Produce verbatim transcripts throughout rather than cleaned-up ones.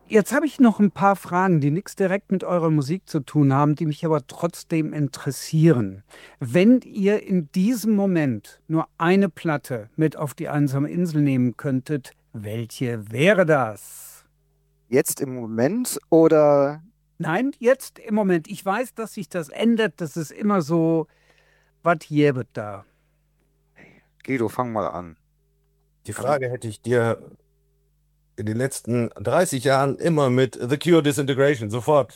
Jetzt habe ich noch ein paar Fragen, die nichts direkt mit eurer Musik zu tun haben, die mich aber trotzdem interessieren. Wenn ihr in diesem Moment nur eine Platte mit auf die einsame Insel nehmen könntet, welche wäre das? Jetzt im Moment oder Nein, jetzt im Moment. Ich weiß, dass sich das ändert. Das ist immer so, was wird da? Guido, fang mal an. Die Also, Frage hätte ich dir in den letzten dreißig Jahren immer mit The Cure Disintegration sofort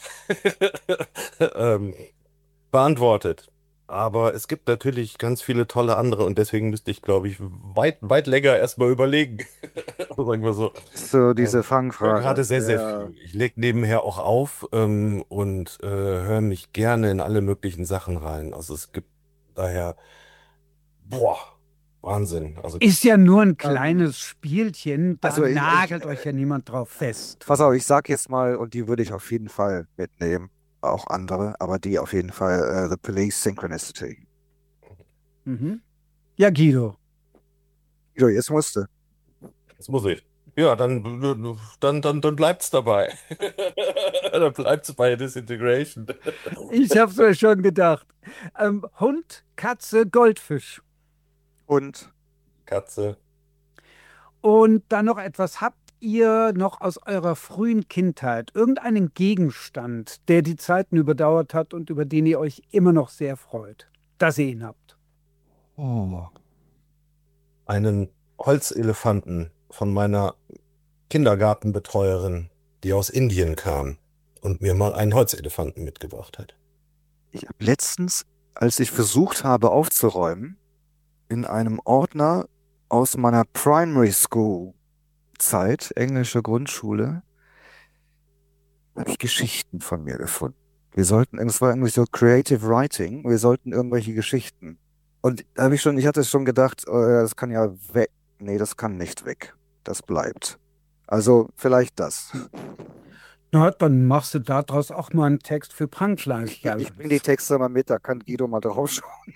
ähm, beantwortet. Aber es gibt natürlich ganz viele tolle andere und deswegen müsste ich, glaube ich, weit, weit länger erstmal überlegen. Sagen wir so. so diese Ähm, ich höre Fangfrage. gerade sehr, sehr Ja. viel. Ich lege nebenher auch auf ähm, und äh, höre mich gerne in alle möglichen Sachen rein. Also es gibt daher, boah, Wahnsinn. Also Ist ja nur ein Ähm, kleines Spielchen, da also ich, ich nagelt euch äh, ja niemand drauf fest. pass auf, ich sag jetzt mal, und die würde ich auf jeden Fall mitnehmen. Auch andere, aber die auf jeden Fall, äh, The Police Synchronicity. Mhm. Ja, Guido. Guido, jetzt musste. das muss ich. Ja, dann, dann, dann, dann bleibt's dabei. Dann bleibt's bei Disintegration. Ich habe es mir schon gedacht. Ähm, Hund, Katze, Goldfisch. Und Katze. Und dann noch etwas. Habt ihr noch aus eurer frühen Kindheit irgendeinen Gegenstand, der die Zeiten überdauert hat und über den ihr euch immer noch sehr freut, dass ihr ihn habt? Oh. Einen Holzelefanten von meiner Kindergartenbetreuerin, die aus Indien kam und mir mal einen Holzelefanten mitgebracht hat. ich habe letztens, als ich versucht habe aufzuräumen, in einem Ordner aus meiner Primary School Zeit, englische Grundschule, habe ich Geschichten von mir gefunden. Wir sollten, es war irgendwie so Creative Writing, wir sollten irgendwelche Geschichten. Und da habe ich schon, ich hatte schon gedacht, oh, ja, das kann ja weg. Nee, das kann nicht weg. Das bleibt. Also vielleicht das. Na, dann machst du daraus auch mal einen Text für Pranklife Ich, ich bringe die Balance. Texte mal mit, da kann Guido mal drauf schauen.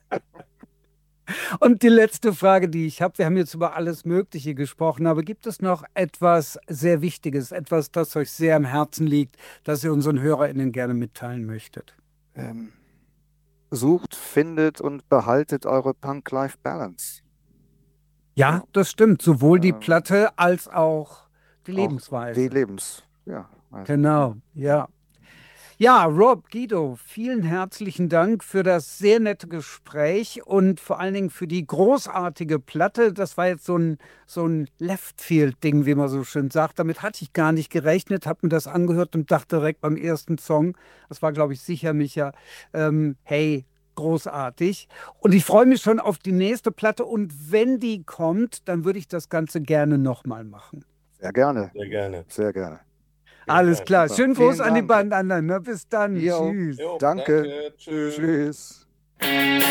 Und die letzte Frage, die ich habe, wir haben jetzt über alles Mögliche gesprochen, aber gibt es noch etwas sehr Wichtiges, etwas, das euch sehr am Herzen liegt, das ihr unseren HörerInnen gerne mitteilen möchtet? Ähm, sucht, findet und behaltet eure Punk-Life-Balance. Ja, Ja, das stimmt. Sowohl die ähm, Platte als auch die auch die Lebensweise. Lebens. Ja, also. Genau, ja. Ja, Rob, Guido, vielen herzlichen Dank für das sehr nette Gespräch und vor allen Dingen für die großartige Platte. Das war jetzt so ein, so ein Left-Field-Ding, wie man so schön sagt. Damit hatte ich gar nicht gerechnet, habe mir das angehört und dachte direkt beim ersten Song, das war, glaube ich, sicher Micha, ähm, hey, großartig. Und ich freue mich schon auf die nächste Platte und wenn die kommt, dann würde ich das Ganze gerne nochmal machen. Sehr gerne. Sehr gerne. Sehr gerne. Sehr Alles gerne. klar. Super. Schönen Gruß Vielen an die Dank. beiden anderen. Ne? Bis dann. Jo, Tschüss. Jo, danke. danke. Tschüss. Tschüss.